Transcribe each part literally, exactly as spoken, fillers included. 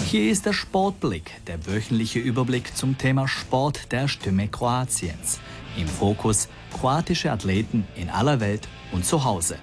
Hier ist der Sportblick, der wöchentliche Überblick zum Thema Sport der Stimme Kroatiens. Im Fokus kroatische Athleten in aller Welt und zu Hause.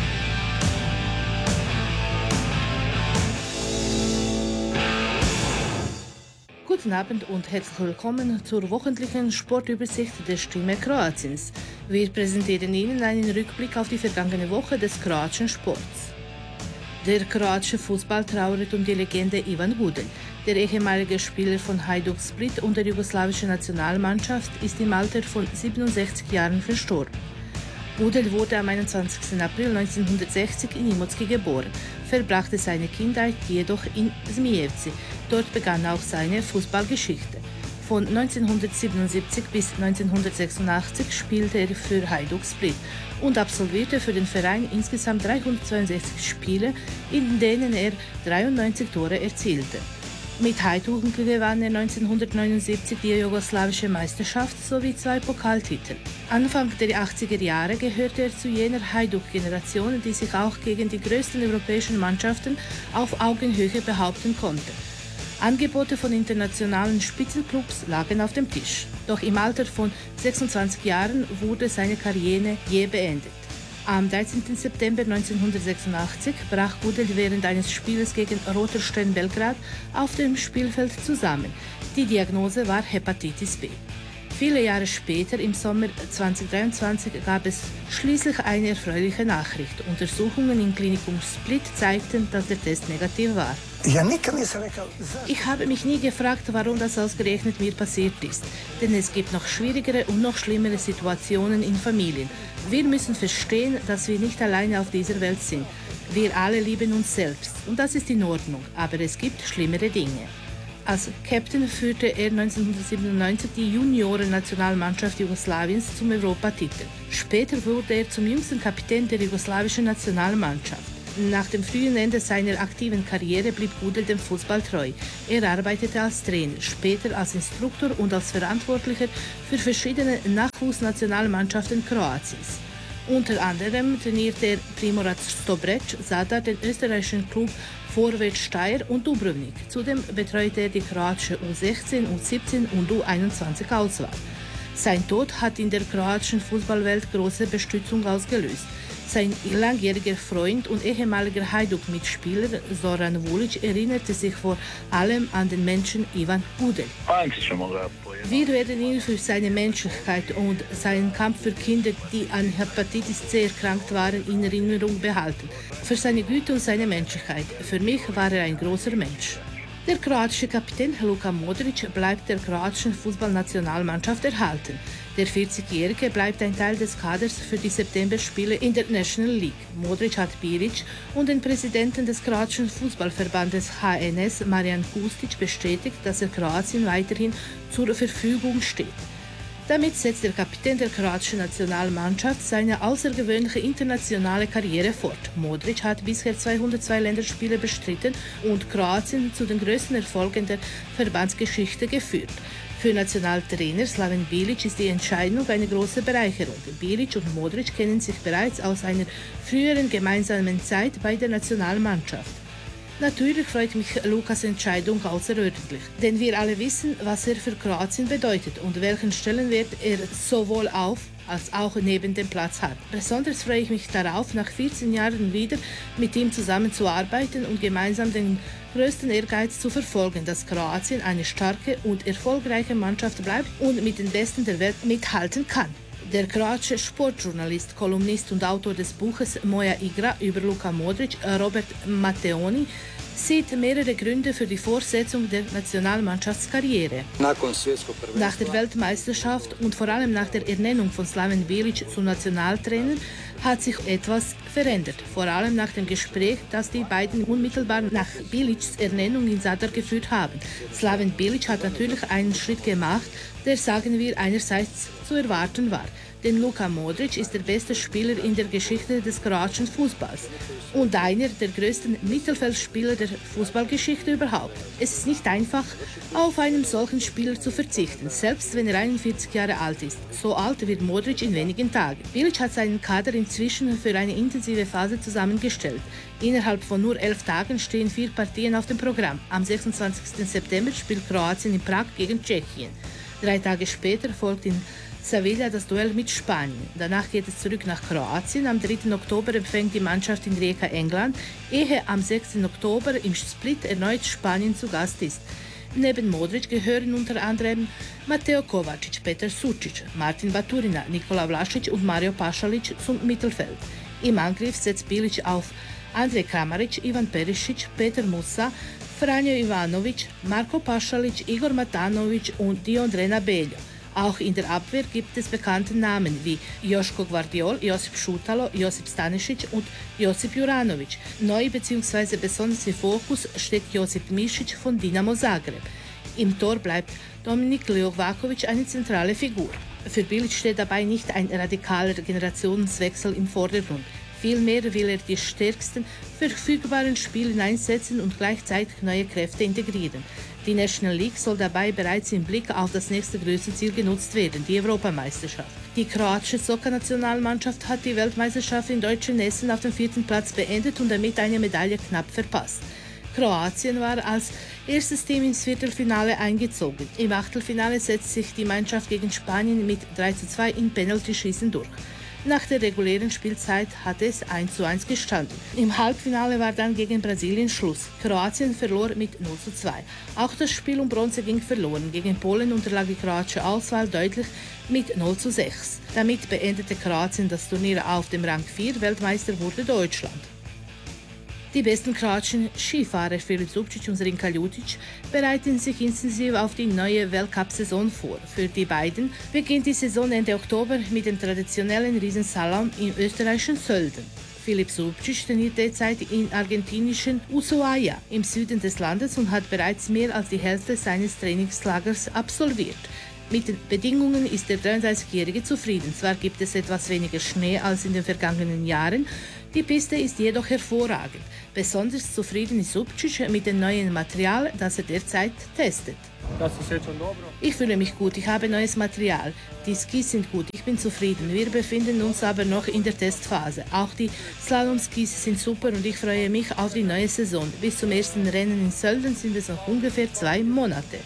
Guten Abend und herzlich willkommen zur wöchentlichen Sportübersicht der Stimme Kroatiens. Wir präsentieren Ihnen einen Rückblick auf die vergangene Woche des kroatischen Sports. Der kroatische Fußball trauert um die Legende Ivan Gudel. Der ehemalige Spieler von Hajduk Split und der jugoslawischen Nationalmannschaft ist im Alter von siebenundsechzig Jahren verstorben. Gudel wurde am einundzwanzigsten April neunzehnhundertsechzig in Imotski geboren, verbrachte seine Kindheit jedoch in Zmijevci. Dort begann auch seine Fußballgeschichte. Von neunzehnhundertsiebenundsiebzig bis neunzehnhundertsechsundachtzig spielte er für Hajduk Split und absolvierte für den Verein insgesamt dreihundertzweiundsechzig Spiele, in denen er dreiundneunzig Tore erzielte. Mit Hajduk gewann er neunzehnhundertneunundsiebzig die jugoslawische Meisterschaft sowie zwei Pokaltitel. Anfang der achtziger Jahre gehörte er zu jener Hajduk-Generation, die sich auch gegen die größten europäischen Mannschaften auf Augenhöhe behaupten konnte. Angebote von internationalen Spitzenclubs lagen auf dem Tisch. Doch im Alter von sechsundzwanzig Jahren wurde seine Karriere jäh beendet. Am dreizehnten September neunzehnhundertsechsundachtzig brach Gudel während eines Spiels gegen Roter Stern Belgrad auf dem Spielfeld zusammen. Die Diagnose war Hepatitis B. Viele Jahre später, im Sommer zweitausenddreiundzwanzig, gab es schließlich eine erfreuliche Nachricht. Untersuchungen im Klinikum Split zeigten, dass der Test negativ war. Ich habe mich nie gefragt, warum das ausgerechnet mir passiert ist. Denn es gibt noch schwierigere und noch schlimmere Situationen in Familien. Wir müssen verstehen, dass wir nicht alleine auf dieser Welt sind. Wir alle lieben uns selbst. Und das ist in Ordnung. Aber es gibt schlimmere Dinge. Als Captain führte er neunzehnhundertsiebenundneunzig die Junioren-Nationalmannschaft Jugoslawiens zum Europatitel. Später wurde er zum jüngsten Kapitän der jugoslawischen Nationalmannschaft. Nach dem frühen Ende seiner aktiven Karriere blieb Gudel dem Fußball treu. Er arbeitete als Trainer, später als Instruktor und als Verantwortlicher für verschiedene Nachwuchsnationalmannschaften Kroatiens. Unter anderem trainierte er Primorac Stobrec, Zadar, den österreichischen Klub Vorwärts Steyr und Dubrovnik. Zudem betreute er die kroatische U sechzehn, U siebzehn und U einundzwanzig Auswahl. Sein Tod hat in der kroatischen Fußballwelt große Bestürzung ausgelöst. Sein langjähriger Freund und ehemaliger Hajduk-Mitspieler Zoran Vulic erinnerte sich vor allem an den Menschen Ivan Gudel. Wir werden ihn für seine Menschlichkeit und seinen Kampf für Kinder, die an Hepatitis C erkrankt waren, in Erinnerung behalten. Für seine Güte und seine Menschlichkeit. Für mich war er ein großer Mensch. Der kroatische Kapitän Luka Modric bleibt der kroatischen Fußballnationalmannschaft erhalten. Der vierzigjährige bleibt ein Teil des Kaders für die Septemberspiele in der National League. Modric hat Bilic und den Präsidenten des kroatischen Fußballverbandes H N S, Marijan Kustic, bestätigt, dass er Kroatien weiterhin zur Verfügung steht. Damit setzt der Kapitän der kroatischen Nationalmannschaft seine außergewöhnliche internationale Karriere fort. Modric hat bisher zweihundertzwei Länderspiele bestritten und Kroatien zu den größten Erfolgen der Verbandsgeschichte geführt. Für Nationaltrainer Slaven Bilic ist die Entscheidung eine große Bereicherung. Bilic und Modric kennen sich bereits aus einer früheren gemeinsamen Zeit bei der Nationalmannschaft. Natürlich freut mich Lukas Entscheidung außerordentlich, denn wir alle wissen, was er für Kroatien bedeutet und welchen Stellenwert er sowohl auf als auch neben dem Platz hat. Besonders freue ich mich darauf, nach vierzehn Jahren wieder mit ihm zusammenzuarbeiten und gemeinsam den größten Ehrgeiz zu verfolgen, dass Kroatien eine starke und erfolgreiche Mannschaft bleibt und mit den Besten der Welt mithalten kann. Der kroatische Sportjournalist, Kolumnist und Autor des Buches Moja Igra über Luka Modric, Robert Matteoni, sieht mehrere Gründe für die Fortsetzung der Nationalmannschaftskarriere. Nach der Weltmeisterschaft und vor allem nach der Ernennung von Slaven Bilic zum Nationaltrainer hat sich etwas verändert. Vor allem nach dem Gespräch, das die beiden unmittelbar nach Bilics Ernennung in Zadar geführt haben. Slaven Bilic hat natürlich einen Schritt gemacht, der, sagen wir, einerseits zu erwarten war. denn Luka Modric ist der beste Spieler in der Geschichte des kroatischen Fußballs und einer der größten Mittelfeldspieler der Fußballgeschichte überhaupt. Es ist nicht einfach, auf einen solchen Spieler zu verzichten, selbst wenn er einundvierzig Jahre alt ist. So alt wird Modric in wenigen Tagen. Bilic hat seinen Kader inzwischen für eine intensive Phase zusammengestellt. Innerhalb von nur elf Tagen stehen vier Partien auf dem Programm. Am sechsundzwanzigsten September spielt Kroatien in Prag gegen Tschechien. Drei Tage später folgt in Sevilla das Duell mit Spanien. Danach geht es zurück nach Kroatien. Am dritten Oktober empfängt die Mannschaft in Rijeka England, ehe am sechsten Oktober im Split erneut Spanien zu Gast ist. Neben Modric gehören unter anderem Mateo Kovacic, Petar Sucic, Martin Baturina, Nikola Vlasic und Mario Pasalic zum Mittelfeld. Im Angriff setzt Bilic auf Andrej Kramaric, Ivan Perisic, Petar Musa, Franjo Ivanovic, Marko Pasalic, Igor Matanovic und Diondre Nabeljo. Auch in der Abwehr gibt es bekannte Namen wie Joško Gvardiol, Josip Šutalo, Josip Stanisic und Josip Juranovic. Neu bzw. besonders im Fokus steht Josip Mišić von Dinamo Zagreb. Im Tor bleibt Dominik Livaković eine zentrale Figur. Für Bilic steht dabei nicht ein radikaler Generationswechsel im Vordergrund. Vielmehr will er die stärksten verfügbaren Spieler einsetzen und gleichzeitig neue Kräfte integrieren. Die National League soll dabei bereits im Blick auf das nächste größte Ziel genutzt werden, die Europameisterschaft. Die kroatische Soccer-Nationalmannschaft hat die Weltmeisterschaft in deutschen Essen auf dem vierten Platz beendet und damit eine Medaille knapp verpasst. Kroatien war als erstes Team ins Viertelfinale eingezogen. Im Achtelfinale setzt sich die Mannschaft gegen Spanien mit drei zu zwei in Penaltyschießen durch. Nach der regulären Spielzeit hatte es eins zu eins gestanden. Im Halbfinale war dann gegen Brasilien Schluss. Kroatien verlor mit null zu zwei. Auch das Spiel um Bronze ging verloren. Gegen Polen unterlag die kroatische Auswahl deutlich mit null zu sechs. Damit beendete Kroatien das Turnier auf dem Rang vier. Weltmeister wurde Deutschland. Die besten kroatischen Skifahrer Filip Zubčić und Zrinka Ljutic bereiten sich intensiv auf die neue Weltcup-Saison vor. Für die beiden beginnt die Saison Ende Oktober mit dem traditionellen Riesenslalom im österreichischen Sölden. Filip Zubčić trainiert derzeit in argentinischen Ushuaia im Süden des Landes und hat bereits mehr als die Hälfte seines Trainingslagers absolviert. Mit den Bedingungen ist der dreiunddreißigjährige zufrieden. Zwar gibt es etwas weniger Schnee als in den vergangenen Jahren, die Piste ist jedoch hervorragend. Besonders zufrieden ist Zubčić mit dem neuen Material, das er derzeit testet. Ich fühle mich gut, ich habe neues Material. Die Skis sind gut, ich bin zufrieden. Wir befinden uns aber noch in der Testphase. Auch die Slalom-Skis sind super und ich freue mich auf die neue Saison. Bis zum ersten Rennen in Sölden sind es noch ungefähr zwei Monate.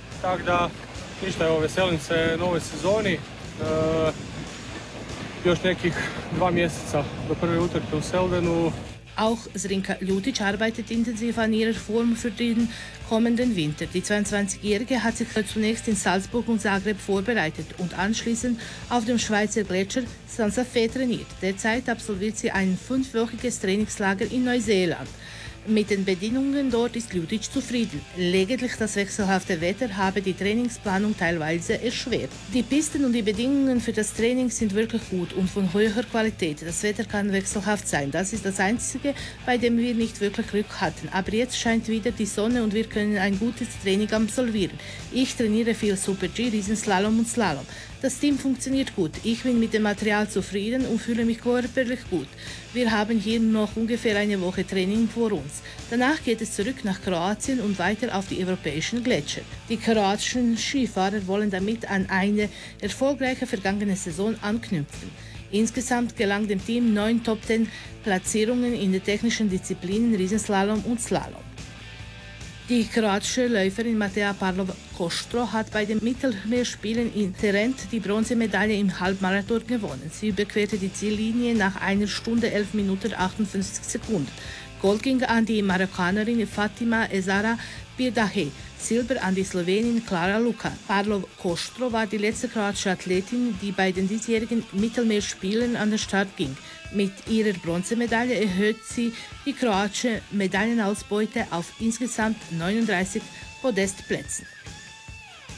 Ništa, evo, veselim se novoj sezoni. E, još nekih dva mjeseca do prve utrke u Seldenu. Auch Zrinka Ljutic arbeitet intensiv an ihrer Form für den kommenden Winter. Die zweiundzwanzigjährige hat sich zunächst in Salzburg und Zagreb vorbereitet und anschließend auf dem Schweizer Gletscher Santa Fe trainiert. Derzeit absolviert sie ein fünfwöchiges Trainingslager in Neuseeland. Mit den Bedingungen dort ist Ljutic zufrieden. Lediglich das wechselhafte Wetter habe die Trainingsplanung teilweise erschwert. Die Pisten und die Bedingungen für das Training sind wirklich gut und von hoher Qualität. Das Wetter kann wechselhaft sein. Das ist das Einzige, bei dem wir nicht wirklich Glück hatten. Aber jetzt scheint wieder die Sonne und wir können ein gutes Training absolvieren. Ich trainiere viel Super-G, Riesenslalom und Slalom. Das Team funktioniert gut. Ich bin mit dem Material zufrieden und fühle mich körperlich gut. Wir haben hier noch ungefähr eine Woche Training vor uns. Danach geht es zurück nach Kroatien und weiter auf die europäischen Gletscher. Die kroatischen Skifahrer wollen damit an eine erfolgreiche vergangene Saison anknüpfen. Insgesamt gelang dem Team neun Top-Ten-Platzierungen in den technischen Disziplinen Riesenslalom und Slalom. Die kroatische Läuferin Mateja Parlov-Kostro hat bei den Mittelmeerspielen in Trent die Bronzemedaille im Halbmarathon gewonnen. Sie überquerte die Ziellinie nach einer Stunde elf Minuten achtundfünfzig Sekunden. Gold ging an die Marokkanerin Fatima Ezara Birdahe, Silber an die Slowenin Klara Luka. Parlov-Kostro war die letzte kroatische Athletin, die bei den diesjährigen Mittelmeerspielen an den Start ging. Mit ihrer Bronzemedaille erhöht sie die kroatische Medaillenausbeute auf insgesamt neununddreißig Podestplätzen.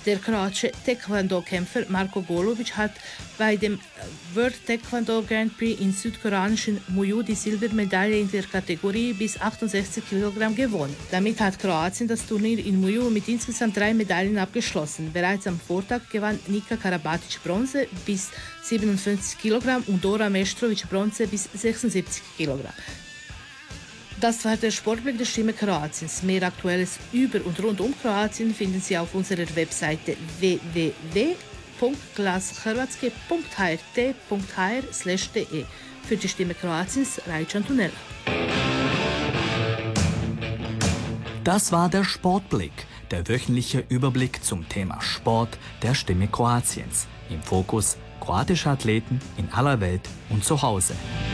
Der kroatische Taekwondo-Kämpfer Marko Golubic hat bei dem World Taekwondo Grand Prix in südkoreanischen Muju die Silbermedaille in der Kategorie bis achtundsechzig Kilogramm gewonnen. Damit hat Kroatien das Turnier in Muju mit insgesamt drei Medaillen abgeschlossen. Bereits am Vortag gewann Nika Karabatic Bronze bis siebenundfünfzig Kilogramm und Dora Meštrović Bronze bis sechsundsiebzig Kilogramm. Das war der Sportblick der Stimme Kroatiens. Mehr Aktuelles über und rund um Kroatien finden Sie auf unserer Webseite w w w punkt glas hrvatske punkt h r t punkt h r slash d e. Für die Stimme Kroatiens, Raic Antonella. Das war der Sportblick, der wöchentliche Überblick zum Thema Sport der Stimme Kroatiens. Im Fokus kroatische Athleten in aller Welt und zu Hause.